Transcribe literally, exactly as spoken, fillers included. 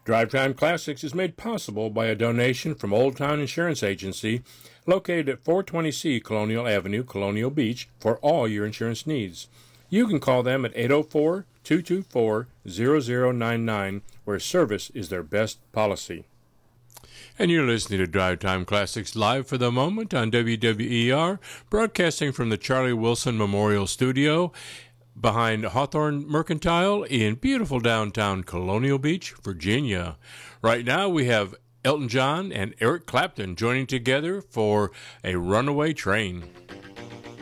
Drive Time Classics is made possible by a donation from Old Town Insurance Agency, located at four twenty C Colonial Avenue, Colonial Beach, for all your insurance needs. You can call them at eight oh four, two two four, zero zero nine nine, where service is their best policy. And you're listening to Drive Time Classics live for the moment on W W E R, broadcasting from the Charlie Wilson Memorial Studio behind Hawthorne Mercantile in beautiful downtown Colonial Beach, Virginia. Right now we have Elton John and Eric Clapton joining together for A Runaway Train.